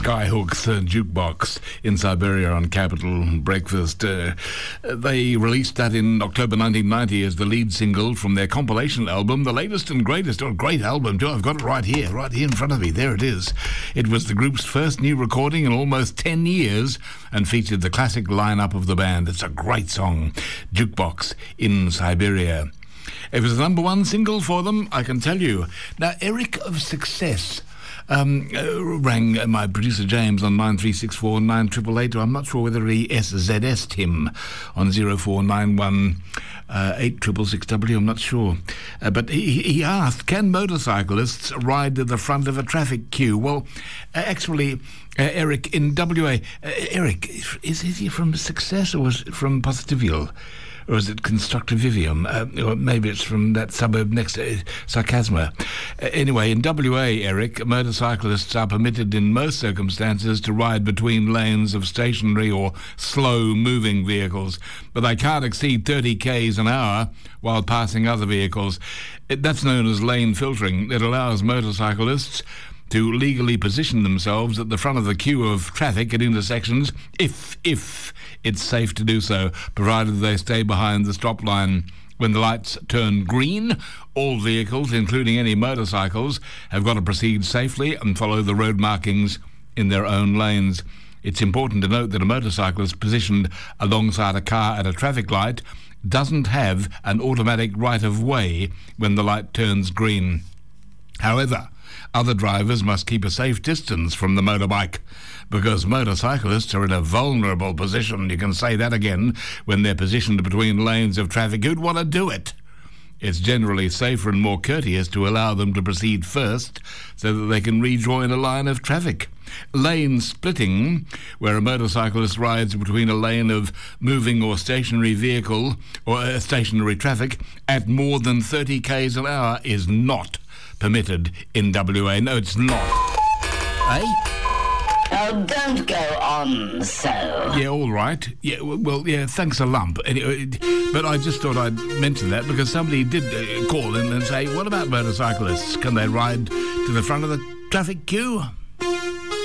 Skyhooks Jukebox in Siberia on Capital Breakfast. They released that in October 1990 as the lead single from their compilation album, The Latest and Greatest. Oh, great album too. I've got it right here in front of me. There it is. It was the group's first new recording in almost 10 years and featured the classic lineup of the band. It's a great song, Jukebox in Siberia. It was the number one single for them, I can tell you. Now, Eric of Success rang my producer James on 9364 9888. I'm not sure whether he SZS'd him on 0491 866W. I'm not sure. But he asked, can motorcyclists ride to the front of a traffic queue? Well, actually, Eric in WA... Eric, is he from Success or was it from Positivale? Or is it Constructivium? Or maybe it's from that suburb next to Sarcasma. Anyway, in WA, Eric, motorcyclists are permitted in most circumstances to ride between lanes of stationary or slow-moving vehicles, but they can't exceed 30 k's an hour while passing other vehicles. That's known as lane filtering. It allows motorcyclists to legally position themselves at the front of the queue of traffic at intersections if it's safe to do so, provided they stay behind the stop line. When the lights turn green, all vehicles, including any motorcycles, have got to proceed safely and follow the road markings in their own lanes. It's important to note that a motorcyclist positioned alongside a car at a traffic light doesn't have an automatic right-of-way when the light turns green. However, other drivers must keep a safe distance from the motorbike, because motorcyclists are in a vulnerable position, you can say that again, when they're positioned between lanes of traffic. Who'd want to do it? It's generally safer and more courteous to allow them to proceed first so that they can rejoin a line of traffic. Lane splitting, where a motorcyclist rides between a lane of moving or stationary vehicle or stationary traffic at more than 30 k's an hour, is not permitted in WA. No, it's not. Eh? Oh, don't go on so. Yeah, all right. Yeah, well, yeah, thanks a lump. Anyway, but I just thought I'd mention that because somebody did call in and say, what about motorcyclists? Can they ride to the front of the traffic queue?